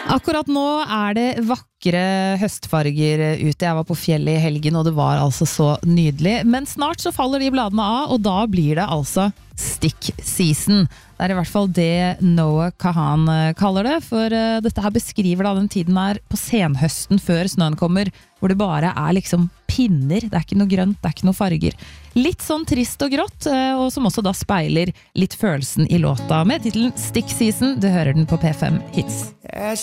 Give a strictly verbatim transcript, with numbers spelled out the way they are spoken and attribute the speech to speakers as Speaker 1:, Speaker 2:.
Speaker 1: Akkurat nå er det vakre høstfarger ute. Jeg var på fjellet i helgen, og det var altså så nydelig. Men snart så faller de bladene av, og da blir det altså stick season. Det er i hvert fall det Noah Kahan kaller det, for dette her beskriver da den tiden er på senhøsten før snøen kommer, hvor det bare er liksom pinner, det er ikke noe grønt, det er ikke noe farger. Litt sånn trist og grått, og som også da speiler litt følelsen i låta med titelen Stick Season. Du hører den på P fem Hits.